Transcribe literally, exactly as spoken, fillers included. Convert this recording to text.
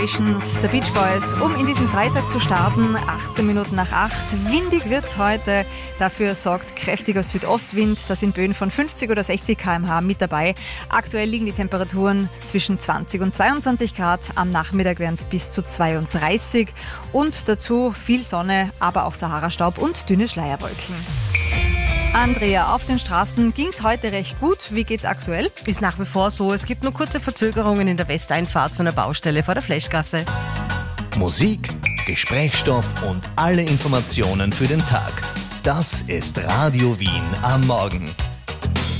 Der Beach Boys, um in diesen Freitag zu starten, achtzehn Minuten nach acht. Windig wird es heute, dafür sorgt kräftiger Südostwind, da sind Böen von fünfzig oder sechzig Kilometer pro Stunde mit dabei. Aktuell liegen die Temperaturen zwischen zwanzig und zweiundzwanzig Grad, am Nachmittag werden es bis zu zweiunddreißig und dazu viel Sonne, aber auch Sahara-Staub und dünne Schleierwolken. Andrea, auf den Straßen ging es heute recht gut. Wie geht's aktuell? Ist nach wie vor so. Es gibt nur kurze Verzögerungen in der Westeinfahrt von der Baustelle vor der Fleschgasse. Musik, Gesprächsstoff und alle Informationen für den Tag. Das ist Radio Wien am Morgen.